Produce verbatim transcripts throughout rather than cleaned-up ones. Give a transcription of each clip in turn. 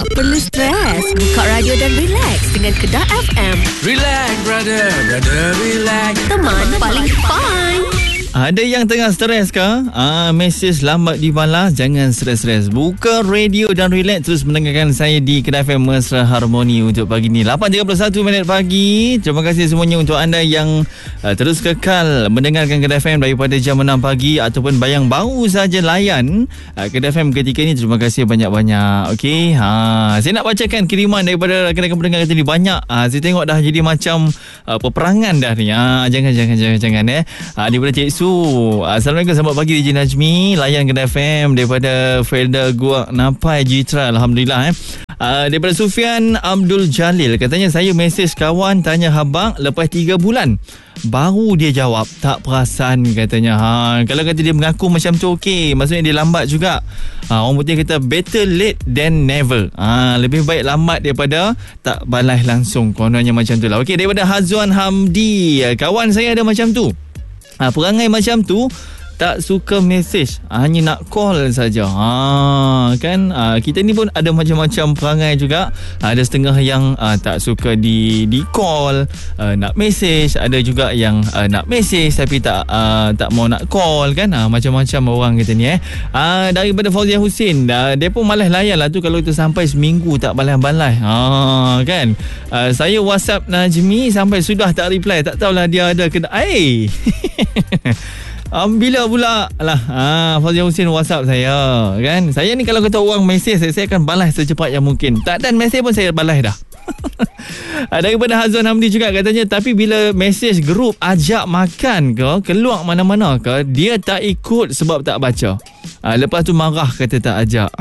Tak perlu stres. Buka radio dan relax dengan Kedah F M. Relax, brother. Brother, relax. Teman paling fine. Ada yang tengah stres ke? Ah, mesej lambat dibalas, jangan stres-stres. Buka radio dan relax, terus mendengarkan saya di Kedah F M Mesra Harmoni untuk pagi ni. lapan tiga puluh satu minit pagi. Terima kasih semuanya untuk anda yang uh, terus kekal mendengarkan Kedah F M daripada jam enam pagi ataupun yang baru saja layan uh, Kedah F M ketika ini. Terima kasih banyak-banyak. Okey, ha, saya nak bacakan kiriman daripada rakan-rakan pendengar kita ni banyak. Ha, saya tengok dah jadi macam uh, peperangan dah ni. Ha, jangan jangan jangan jangan eh. Ha, daripada Cik Su. Assalamualaikum, selamat pagi D J Najmi. Layan Kedah F M daripada Felda Guak Napai Jitra. Alhamdulillah eh. Uh, daripada Sufian Abdul Jalil, katanya saya mesej kawan tanya habang lepas tiga bulan baru dia jawab, tak perasan katanya. Ha, kalau kata dia mengaku macam tu okey, maksudnya dia lambat juga. Ha, orang putih kata better late than never. Ha, lebih baik lambat daripada tak balas langsung. Kononnya macam tu lah. Okey, daripada Hazwan Hamdi, kawan saya ada macam tu. Ha, perangai macam tu, tak suka mesej, hanya nak call saja. Ha, kan ha, kita ni pun ada macam-macam perangai juga. Ada setengah yang ha, tak suka di di call, ha, nak mesej. Ada juga yang ha, nak mesej tapi tak ha, tak mau nak call kan. Ha, macam-macam orang kita ni eh. Ha, daripada Fauzia Husin, ha, dia pun malas layan lah tu kalau kita sampai seminggu tak balas-balas. Ha, kan. Ha, saya WhatsApp Najmi sampai sudah tak reply, tak tahulah dia ada kena. Eh. Um, bila pula lah ah, Fazia Husin WhatsApp saya kan. Saya ni kalau kata orang mesej saya, saya akan balas secepat yang mungkin. Tak dan mesej pun saya balas dah. Daripada Hazwan Hamdi juga, katanya tapi bila mesej grup ajak makan ke, keluar mana-mana ke, dia tak ikut sebab tak baca. ah, Lepas tu marah kata tak ajak.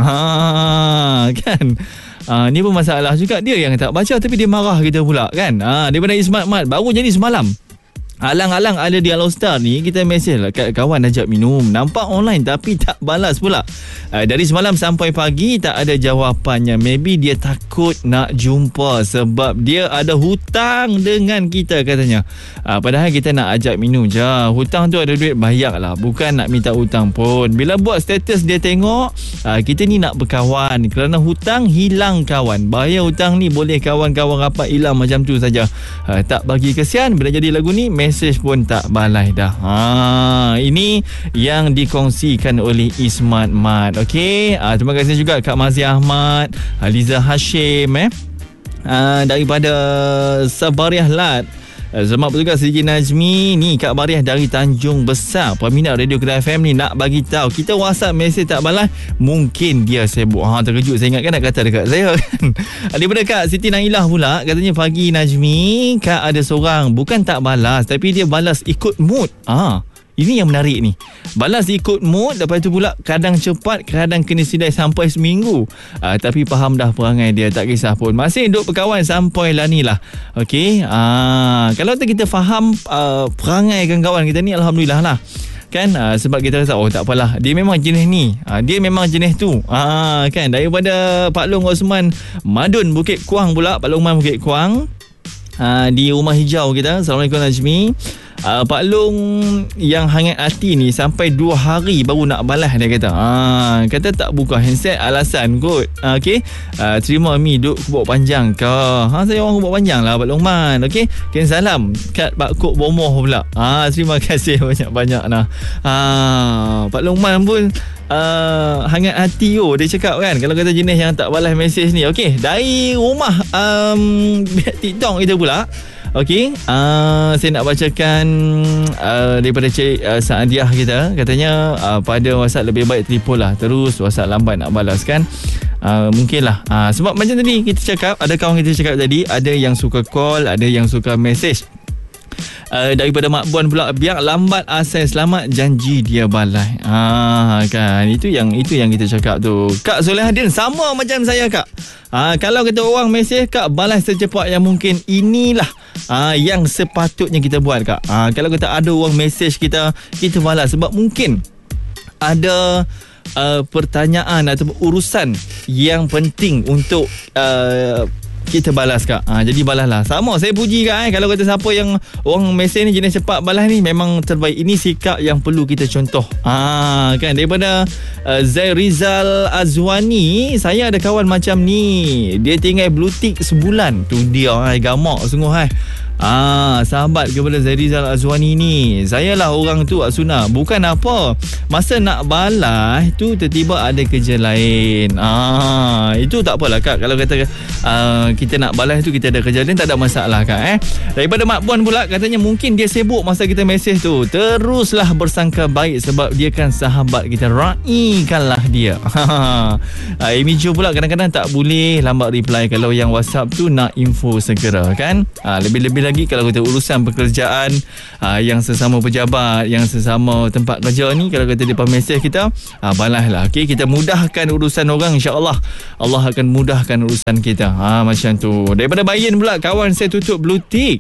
ha, Kan ah, ni pun masalah juga. Dia yang tak baca tapi dia marah kita pula kan. ah, Daripada Ismat Mat, baru jadi semalam alang-alang ada di Alostar ni, kita mesej lah kat kawan ajak minum, nampak online tapi tak balas pula. uh, Dari semalam sampai pagi tak ada jawapannya. Maybe dia takut nak jumpa sebab dia ada hutang dengan kita katanya. uh, Padahal kita nak ajak minum je. Hutang tu ada duit bayar lah, bukan nak minta hutang pun. Bila buat status dia tengok uh, kita ni nak berkawan. Kerana hutang hilang kawan. Bahaya hutang ni, boleh kawan-kawan rapat hilang macam tu saja. uh, Tak bagi kesian. Bila jadi lagu ni mesej pun tak balai dah. Ha, ini yang dikongsikan oleh Ismat Mat. Okey, ha, terima kasih juga Kak Mazi Ahmad, Aliza Hashim eh. Ha, daripada Sabariah Lat. Selamat juga D J Najmi. Ni Kak Bariah dari Tanjung Besar, peminat Radio Kedah F M ni, nak bagi tahu kita WhatsApp mesej tak balas, mungkin dia sibuk. Ha, terkejut saya ingat kan nak kata dekat saya kan. Daripada Kak Siti Nailah pula, katanya pagi Najmi, Kak ada seorang bukan tak balas tapi dia balas ikut mood. Ah, ini yang menarik ni. Balas ikut mood, lepas tu pula kadang cepat, kadang kena sidai sampai seminggu. Uh, tapi faham dah perangai dia, tak kisah pun. Masih duduk berkawan sampai lah ni lah. Okey. Uh, kalau kita faham uh, perangai kawan kita ni, Alhamdulillah lah. Kan uh, sebab kita rasa oh tak apalah, dia memang jenis ni, uh, dia memang jenis tu. uh, Kan. Daripada Pak Long Osman Madun Bukit Kuang pula, Pak Long Osman Bukit Kuang, uh, di Rumah Hijau kita. Assalamualaikum Najmi. Uh, Pak Long yang hangat hati ni sampai dua hari baru nak balas dia kata. Ah, kata tak buka handset alasan kot. Ah, okey. Uh, terima mi duk kubuk panjang ke. Ha, saya orang kubuk panjang lah Pak Long Man. Okey. Kirim salam kat Pak Kok Bomoh pula. Ah, terima kasih banyak-banyak nah. Ah, Pak Long Man pun uh, hangat hati oh, dia cakap kan. Kalau kata jenis yang tak balas mesej ni. Okey, dari rumah um, TikTok kita pula. Okey, uh, saya nak bacakan uh, daripada Cik uh, Saadiah kita. Katanya uh, pada WhatsApp lebih baik telefon lah, terus WhatsApp lambat nak balas kan. Uh, mungkin lah uh, sebab macam tadi kita cakap, ada kawan kita cakap tadi, ada yang suka call, ada yang suka mesej. Uh, daripada Mak Buan pula, biar lambat asal selamat, janji dia balai. Ah, kan, itu yang itu yang kita cakap tu. Kak Solehadin sama macam saya Kak. Ah, kalau kata orang mesej Kak, balas secepat yang mungkin. Inilah ah, yang sepatutnya kita buat Kak. Ah, kalau kata ada orang mesej kita, kita balas sebab mungkin ada uh, pertanyaan atau urusan yang penting untuk uh, kita balas kak. Ha, jadi balaslah. Sama saya puji kak eh. Kalau kata siapa yang orang mesej ni jenis cepat balas ni, memang terbaik. Ini sikap yang perlu kita contoh. Ha, kan daripada uh, Zair Rizal Azwani, saya ada kawan macam ni. Dia tinggal blue tick sebulan. Tu dia eh, gamak sungguh eh. Ah, sahabat kepada Zairizal Azwani ni, saya lah orang tu Asuna. Bukan apa, masa nak balas tu tiba-tiba ada kerja lain. Ah, itu tak apalah kak. Kalau kata uh, kita nak balas tu kita ada kerja lain, tak ada masalah kak eh. Daripada Mak Puan pula, katanya mungkin dia sibuk masa kita mesej tu. Teruslah bersangka baik sebab dia kan sahabat kita. Raikanlah dia. Ah, Amy Jo pula kadang-kadang tak boleh lambat reply kalau yang WhatsApp tu nak info segera kan. Ah, lebih-lebih lagi kalau kita urusan pekerjaan, aa, yang sesama pejabat, yang sesama tempat kerja ni, kalau kata depa mesej kita, aa, balaslah. Okey, kita mudahkan urusan orang, insya-Allah Allah akan mudahkan urusan kita. Ha, macam tu. Daripada Bayin pula, kawan saya tutup blue tick.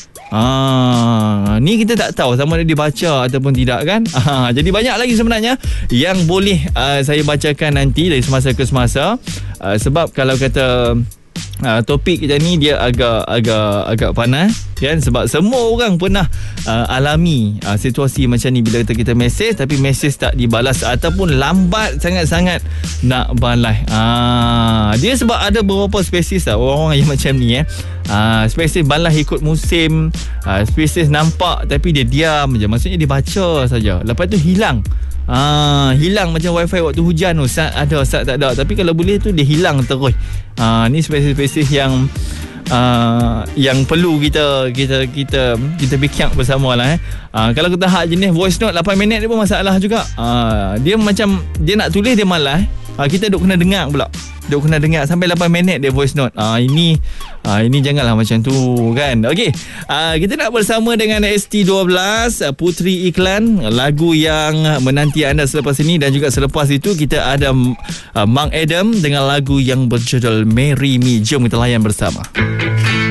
Ah, ni kita tak tahu sama ada dibaca ataupun tidak kan. Ah, jadi banyak lagi sebenarnya yang boleh uh, saya bacakan nanti dari semasa ke semasa. Uh, sebab kalau kata Uh, topik kita ni dia agak agak agak panas kan, sebab semua orang pernah uh, alami uh, situasi macam ni bila kita, kita mesej tapi mesej tak dibalas ataupun lambat sangat-sangat nak balas. Uh, dia sebab ada beberapa spesies lah orang-orang yang macam ni eh. Uh, spesies balas ikut musim, uh, spesies nampak tapi dia diam je, maksudnya dia baca saja lepas tu hilang. Ah, hilang macam wifi waktu hujan tu, saat ada saat tak ada, tapi kalau boleh tu dia hilang terus. Ah, ni spesies-spesies yang uh, yang perlu kita kita kita kita fikir bersamalah eh. Ah, kalau kita hak jenis voice note lapan minit dia pun masalah juga. Ah, dia macam dia nak tulis dia malas. Ah, kita duk kena dengar pula. Duk kena dengar sampai lapan minit dia voice note. Ah, ini ah, ini janganlah macam tu kan. Okey. Ah, kita nak bersama dengan S T dua belas Putri Iklan, lagu yang menanti anda selepas ini, dan juga selepas itu kita ada uh, Mang Adam dengan lagu yang berjudul Marry Me. Jom kita layan bersama.